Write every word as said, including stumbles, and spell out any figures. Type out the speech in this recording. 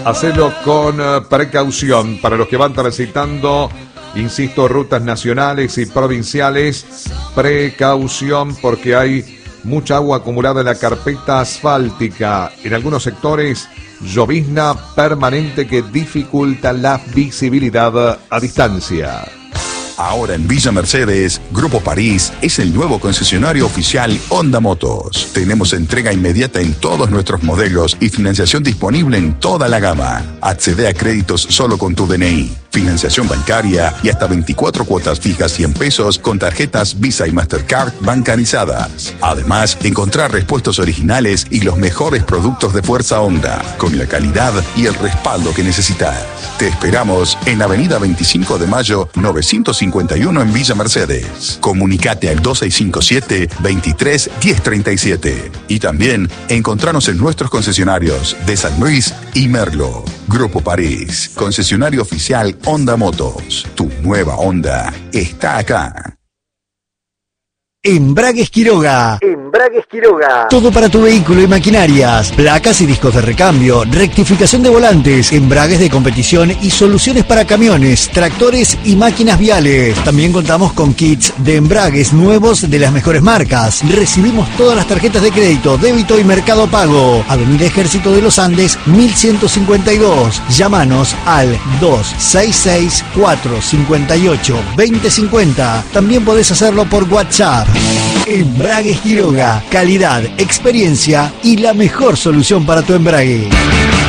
hacelo con uh, precaución. Para los que van transitando, insisto, rutas nacionales y provinciales, precaución porque hay mucha agua acumulada en la carpeta asfáltica. En algunos sectores, llovizna permanente que dificulta la visibilidad a distancia. Ahora en Villa Mercedes, Grupo París es el nuevo concesionario oficial Honda Motos. Tenemos entrega inmediata en todos nuestros modelos y financiación disponible en toda la gama. Accede a créditos solo con tu D N I, financiación bancaria y hasta veinticuatro cuotas fijas cien pesos con tarjetas Visa y Mastercard bancarizadas. Además, encontrar repuestos originales y los mejores productos de fuerza Honda, con la calidad y el respaldo que necesitas. Te esperamos en Avenida veinticinco de Mayo novecientos cincuenta y uno en Villa Mercedes. Comunicate al dos seis cinco siete, veintitrés, diez treinta y siete. Y también encontranos en nuestros concesionarios de San Luis y Merlo. Grupo París, concesionario oficial Honda Motos. Tu nueva Honda está acá. Embragues Quiroga. Embragues Quiroga. Todo para tu vehículo y maquinarias. Placas y discos de recambio, rectificación de volantes, embragues de competición y soluciones para camiones, tractores y máquinas viales. También contamos con kits de embragues nuevos de las mejores marcas. Recibimos todas las tarjetas de crédito, débito y Mercado Pago. Avenida Ejército de los Andes, mil ciento cincuenta y dos. Llámanos al dos seis seis, cuatro cinco ocho, dos cero cinco cero. También podés hacerlo por WhatsApp. Embragues Quiroga, calidad, experiencia y la mejor solución para tu embrague.